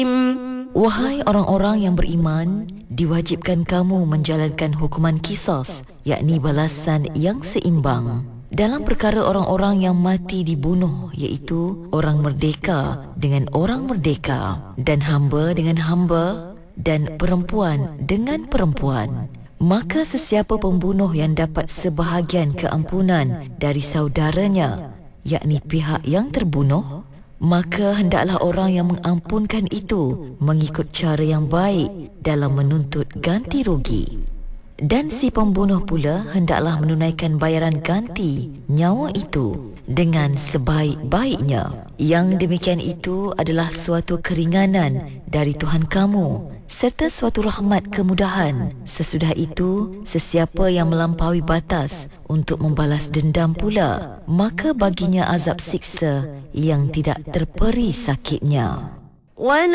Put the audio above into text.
Wahai orang-orang yang beriman, diwajibkan kamu menjalankan hukuman qisas, yakni balasan yang seimbang. Dalam perkara orang-orang yang mati dibunuh, iaitu orang merdeka dengan orang merdeka, dan hamba dengan hamba, dan perempuan dengan perempuan, maka sesiapa pembunuh yang dapat sebahagian keampunan dari saudaranya, yakni pihak yang terbunuh, maka hendaklah orang yang mengampunkan itu mengikut cara yang baik dalam menuntut ganti rugi. Dan si pembunuh pula hendaklah menunaikan bayaran ganti nyawa itu dengan sebaik-baiknya. Yang demikian itu adalah suatu keringanan dari Tuhan kamu serta suatu rahmat kemudahan. Sesudah itu, sesiapa yang melampaui batas untuk membalas dendam pula, maka baginya azab siksa yang tidak terperi sakitnya.